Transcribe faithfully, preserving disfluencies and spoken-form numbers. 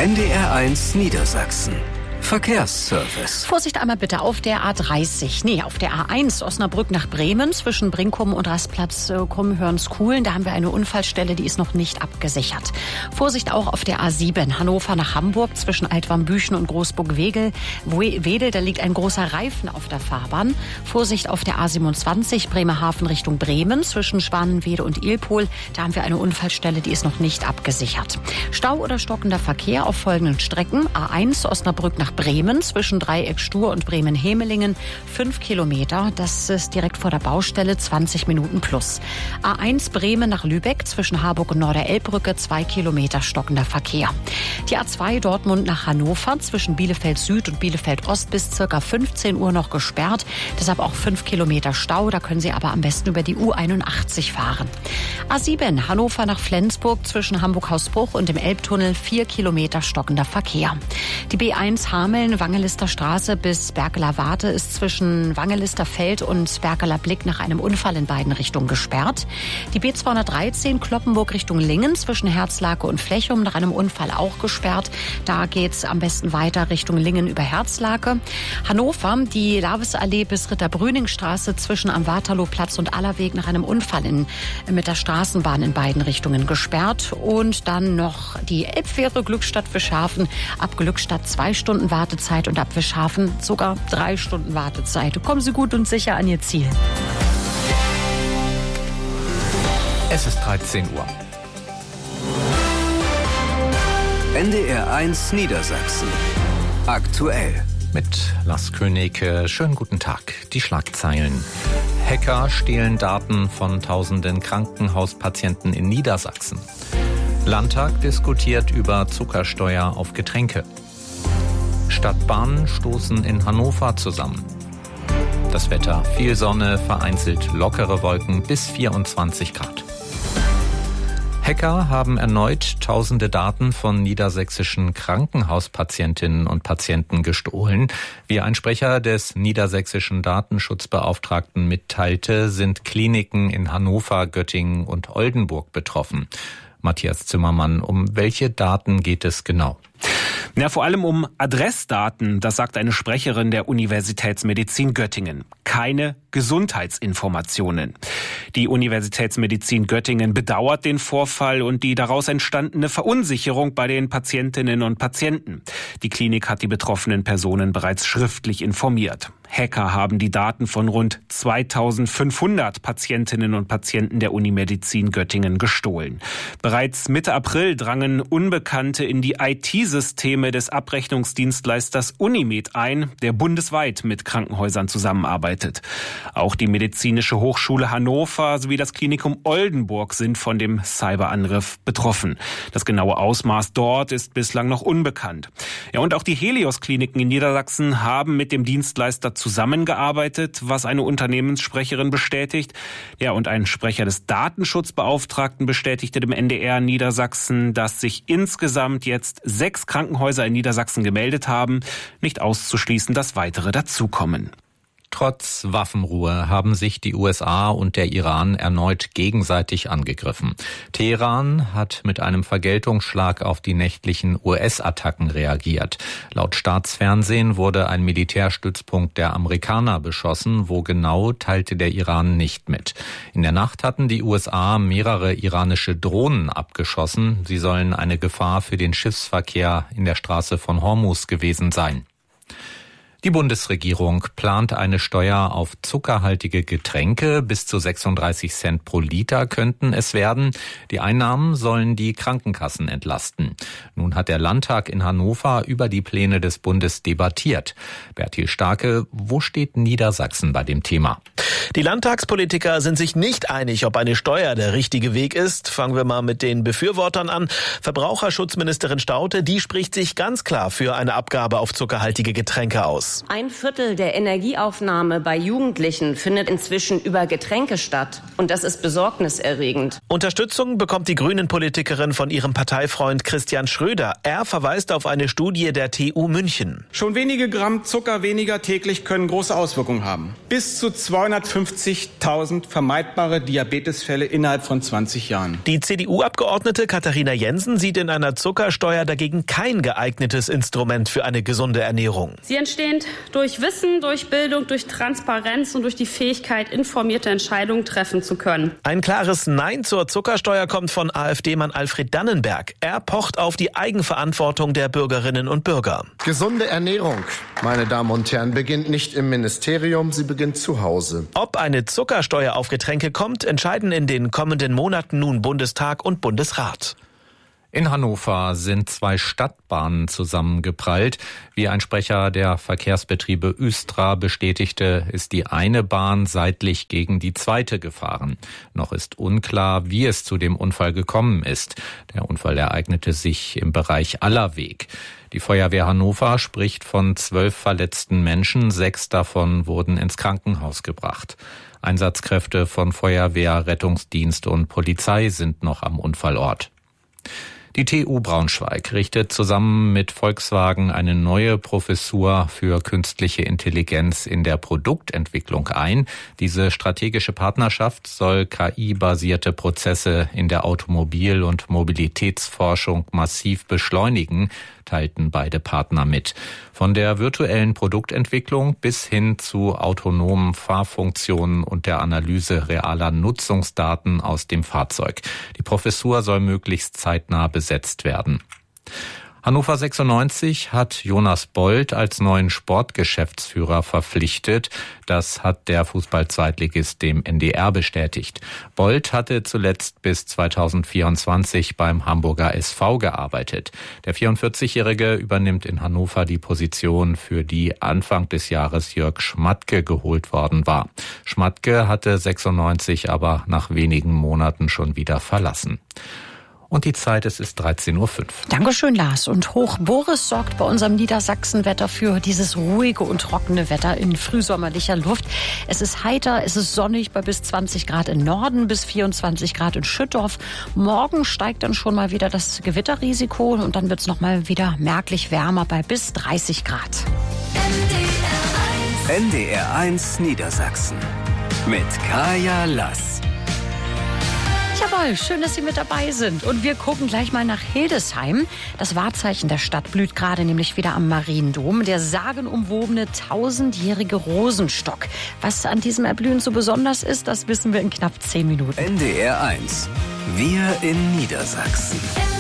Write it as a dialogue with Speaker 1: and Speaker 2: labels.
Speaker 1: N D R eins Niedersachsen. Verkehrsservice.
Speaker 2: Vorsicht einmal bitte auf der A dreißig, nee, auf der A eins Osnabrück nach Bremen zwischen Brinkum und Rastplatz äh, Krummhörnskuhlen. Da haben wir eine Unfallstelle, die ist noch nicht abgesichert. Vorsicht auch auf der A sieben Hannover nach Hamburg zwischen Altwarmbüchen und Großburg-Wedel. Wedel, da liegt ein großer Reifen auf der Fahrbahn. Vorsicht auf der A siebenundzwanzig Bremerhaven Richtung Bremen zwischen Schwanenwede und Ilpol. Da haben wir eine Unfallstelle, die ist noch nicht abgesichert. Stau oder stockender Verkehr auf folgenden Strecken. A eins Osnabrück nach Bremen zwischen Dreieck Stur und Bremen-Hemelingen, fünf Kilometer. Das ist direkt vor der Baustelle, zwanzig Minuten plus. A eins Bremen nach Lübeck zwischen Harburg und Norderelbbrücke, zwei Kilometer stockender Verkehr. Die A zwei Dortmund nach Hannover zwischen Bielefeld Süd und Bielefeld Ost bis circa fünfzehn Uhr noch gesperrt. Deshalb auch fünf Kilometer Stau. Da können Sie aber am besten über die U einundachtzig fahren. A sieben Hannover nach Flensburg zwischen Hamburg-Hausbruch und dem Elbtunnel, vier Kilometer stockender Verkehr. Die B eins Hameln, Wangelister Straße bis Berkeler Warte ist zwischen Wangelister Feld und Berkeler Blick nach einem Unfall in beiden Richtungen gesperrt. Die B zweihundertdreizehn Kloppenburg Richtung Lingen zwischen Herzlake und Flechum nach einem Unfall auch gesperrt. Da geht's am besten weiter Richtung Lingen über Herzlake. Hannover, die Lavesallee bis Ritter-Brüning-Straße zwischen am Waterlooplatz und Allerweg nach einem Unfall in, mit der Straßenbahn in beiden Richtungen gesperrt. Und dann noch die Elbfähre Glückstadt Wischhafen, ab Glückstadt zwei Stunden Wartezeit und ab Wischhafen sogar drei Stunden Wartezeit. Kommen Sie gut und sicher an Ihr Ziel.
Speaker 3: Es ist dreizehn Uhr.
Speaker 1: N D R eins Niedersachsen. Aktuell.
Speaker 3: Mit Lars König. Schönen guten Tag. Die Schlagzeilen. Hacker stehlen Daten von tausenden Krankenhauspatienten in Niedersachsen. Landtag diskutiert über Zuckersteuer auf Getränke. Stadtbahnen stoßen in Hannover zusammen. Das Wetter: viel Sonne, vereinzelt lockere Wolken bis vierundzwanzig Grad. Hacker haben erneut tausende Daten von niedersächsischen Krankenhauspatientinnen und Patienten gestohlen. Wie ein Sprecher des niedersächsischen Datenschutzbeauftragten mitteilte, sind Kliniken in Hannover, Göttingen und Oldenburg betroffen. Matthias Zimmermann, um welche Daten geht es genau?
Speaker 4: Ja, vor allem um Adressdaten, das sagt eine Sprecherin der Universitätsmedizin Göttingen. Keine Gesundheitsinformationen. Die Universitätsmedizin Göttingen bedauert den Vorfall und die daraus entstandene Verunsicherung bei den Patientinnen und Patienten. Die Klinik hat die betroffenen Personen bereits schriftlich informiert. Hacker haben die Daten von rund zweitausendfünfhundert Patientinnen und Patienten der Unimedizin Göttingen gestohlen. Bereits Mitte April drangen Unbekannte in die I T-Systeme des Abrechnungsdienstleisters Unimed ein, der bundesweit mit Krankenhäusern zusammenarbeitet. Auch die Medizinische Hochschule Hannover sowie das Klinikum Oldenburg sind von dem Cyberangriff betroffen. Das genaue Ausmaß dort ist bislang noch unbekannt. Ja, und auch die Helios-Kliniken in Niedersachsen haben mit dem Dienstleister zusammengearbeitet, was eine Unternehmenssprecherin bestätigt. Ja, und ein Sprecher des Datenschutzbeauftragten bestätigte dem N D R Niedersachsen, dass sich insgesamt jetzt sechs Krankenhäuser in Niedersachsen gemeldet haben. Nicht auszuschließen, dass weitere dazukommen.
Speaker 3: Trotz Waffenruhe haben sich die U S A und der Iran erneut gegenseitig angegriffen. Teheran hat mit einem Vergeltungsschlag auf die nächtlichen U S-Attacken reagiert. Laut Staatsfernsehen wurde ein Militärstützpunkt der Amerikaner beschossen. Wo genau, teilte der Iran nicht mit. In der Nacht hatten die U S A mehrere iranische Drohnen abgeschossen. Sie sollen eine Gefahr für den Schiffsverkehr in der Straße von Hormuz gewesen sein. Die Bundesregierung plant eine Steuer auf zuckerhaltige Getränke. Bis zu sechsunddreißig Cent pro Liter könnten es werden. Die Einnahmen sollen die Krankenkassen entlasten. Nun hat der Landtag in Hannover über die Pläne des Bundes debattiert. Bertil Starke, wo steht Niedersachsen bei dem Thema?
Speaker 5: Die Landtagspolitiker sind sich nicht einig, ob eine Steuer der richtige Weg ist. Fangen wir mal mit den Befürwortern an. Verbraucherschutzministerin Staudte, die spricht sich ganz klar für eine Abgabe auf zuckerhaltige Getränke aus. Zuckermangels.
Speaker 6: Ein Viertel der Energieaufnahme bei Jugendlichen findet inzwischen über Getränke statt. Und das ist besorgniserregend.
Speaker 5: Unterstützung bekommt die Grünen-Politikerin von ihrem Parteifreund Christian Schröder. Er verweist auf eine Studie der T U München.
Speaker 7: Schon wenige Gramm Zucker weniger täglich können große Auswirkungen haben. Bis zu zweihundertfünfzigtausend vermeidbare Diabetesfälle innerhalb von zwanzig Jahren.
Speaker 5: Die C D U-Abgeordnete Katharina Jensen sieht in einer Zuckersteuer dagegen kein geeignetes Instrument für eine gesunde Ernährung.
Speaker 8: Sie entstehen durch Wissen, durch Bildung, durch Transparenz und durch die Fähigkeit, informierte Entscheidungen treffen zu können.
Speaker 5: Ein klares Nein zur Zuckersteuer kommt von AfD-Mann Alfred Dannenberg. Er pocht auf die Eigenverantwortung der Bürgerinnen und Bürger.
Speaker 9: Gesunde Ernährung, meine Damen und Herren, beginnt nicht im Ministerium, sie beginnt zu Hause.
Speaker 5: Ob eine Zuckersteuer auf Getränke kommt, entscheiden in den kommenden Monaten nun Bundestag und Bundesrat.
Speaker 3: In Hannover sind zwei Stadtbahnen zusammengeprallt. Wie ein Sprecher der Verkehrsbetriebe Östra bestätigte, ist die eine Bahn seitlich gegen die zweite gefahren. Noch ist unklar, wie es zu dem Unfall gekommen ist. Der Unfall ereignete sich im Bereich Allerweg. Die Feuerwehr Hannover spricht von zwölf verletzten Menschen. Sechs davon wurden ins Krankenhaus gebracht. Einsatzkräfte von Feuerwehr, Rettungsdienst und Polizei sind noch am Unfallort. Die T U Braunschweig richtet zusammen mit Volkswagen eine neue Professur für künstliche Intelligenz in der Produktentwicklung ein. Diese strategische Partnerschaft soll K I-basierte Prozesse in der Automobil- und Mobilitätsforschung massiv beschleunigen, teilten beide Partner mit. Von der virtuellen Produktentwicklung bis hin zu autonomen Fahrfunktionen und der Analyse realer Nutzungsdaten aus dem Fahrzeug. Die Professur soll möglichst zeitnah besetzt werden. Hannover sechsundneunzig hat Jonas Bold als neuen Sportgeschäftsführer verpflichtet. Das hat der Fußball-Zweitligist dem N D R bestätigt. Bold hatte zuletzt bis zweitausendvierundzwanzig beim Hamburger S V gearbeitet. Der vierundvierzigjährige übernimmt in Hannover die Position, für die Anfang des Jahres Jörg Schmatke geholt worden war. Schmatke hatte sechsundneunzig aber nach wenigen Monaten schon wieder verlassen. Und die Zeit, es ist dreizehn Uhr fünf.
Speaker 2: Dankeschön, Lars. Und Hoch Boris sorgt bei unserem Niedersachsenwetter für dieses ruhige und trockene Wetter in frühsommerlicher Luft. Es ist heiter, es ist sonnig bei bis zwanzig Grad im Norden, bis vierundzwanzig Grad in Schüttorf. Morgen steigt dann schon mal wieder das Gewitterrisiko und dann wird es noch mal wieder merklich wärmer bei bis dreißig Grad.
Speaker 1: N D R eins Niedersachsen mit Kaya Lass.
Speaker 2: Jawohl, schön, dass Sie mit dabei sind. Und wir gucken gleich mal nach Hildesheim. Das Wahrzeichen der Stadt blüht gerade nämlich wieder am Mariendom. Der sagenumwobene tausendjährige Rosenstock. Was an diesem Erblühen so besonders ist, das wissen wir in knapp zehn Minuten.
Speaker 1: N D R eins. Wir in Niedersachsen.